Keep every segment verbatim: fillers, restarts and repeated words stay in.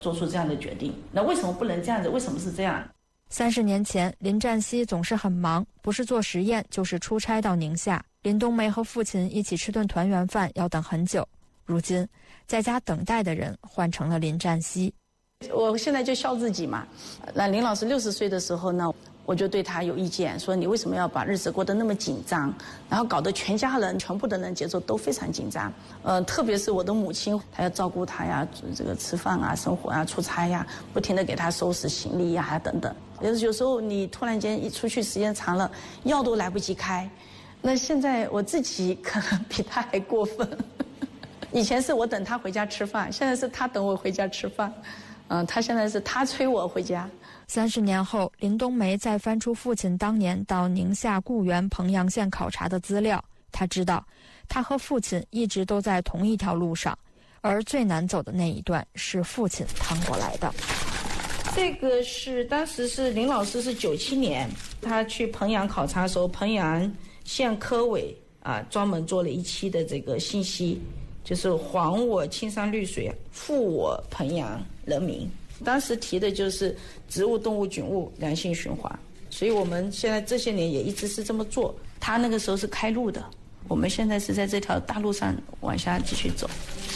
做出这样的决定。那为什么不能这样子？为什么是这样？ 三十年前，林占西总是很忙，不是做实验就是出差到宁夏。林冬梅和父亲一起吃顿团圆饭要等很久，如今在家等待的人换成了林占西。 我现在就笑自己嘛。那林老师六十岁的时候呢，我就对他有意见，说你为什么要把日子过得那么紧张，然后搞得全家人全部的人节奏都非常紧张。呃，特别是我的母亲，她要照顾他呀，这个吃饭啊、生活啊、出差呀，不停地给他收拾行李呀等等。有有时候你突然间一出去时间长了，药都来不及开。那现在我自己可能比他还过分。以前是我等他回家吃饭，现在是他等我回家吃饭。嗯，他现在是他催我回家。 三十年后，林冬梅再翻出父亲当年到宁夏固原彭阳县考察的资料，他知道，他和父亲一直都在同一条路上，而最难走的那一段是父亲趟过来的。 这个是当时是林老师是九七年，他去彭阳考察的时候，彭阳县科委啊专门做了一期的这个信息，就是还我青山绿水，复我彭阳人民。当时提的就是植物、动物、菌物良性循环，所以我们现在这些年也一直是这么做。他那个时候是开路的，我们现在是在这条大路上往下继续走。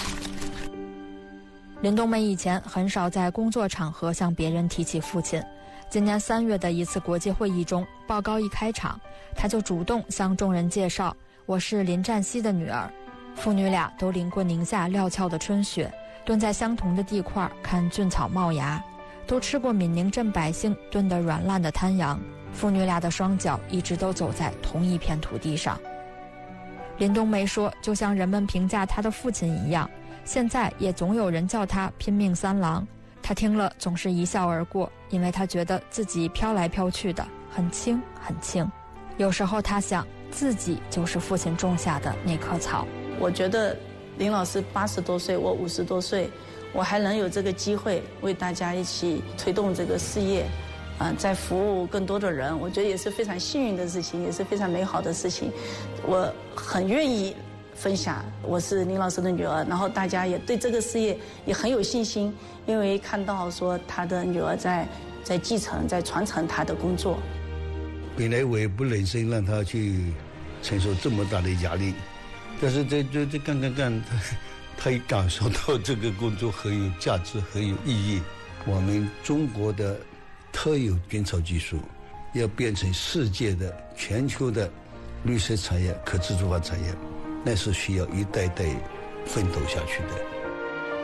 林冬梅以前很少在工作场合向别人提起父亲，今年三月的一次国际会议中，报告一开场，她就主动向众人介绍：“我是林占西的女儿。”父女俩都淋过宁夏料峭的春雪，蹲在相同的地块看菌草冒芽，都吃过闽宁镇百姓炖得软烂的滩羊。父女俩的双脚一直都走在同一片土地上。林冬梅说，就像人们评价她的父亲一样，现在也总有人叫他拼命三郎。他听了总是一笑而过，因为他觉得自己飘来飘去的很轻很轻。有时候他想，自己就是父亲种下的那棵草。 我觉得林老师八十多岁，我五十多岁，我还能有这个机会为大家一起推动这个事业，嗯、呃，在服务更多的人，我觉得也是非常幸运的事情，也是非常美好的事情。我很愿意分享，我是林老师的女儿，然后大家也对这个事业也很有信心，因为看到说他的女儿在在继承、在传承他的工作。 本来我也不忍心让他去承受这么大的压力。但是这这这干干干，他他也感受到这个工作很有价值，很有意义。我们中国的特有根草技术，要变成世界的、全球的绿色产业、可持续化产业，那是需要一代代奋斗下去的。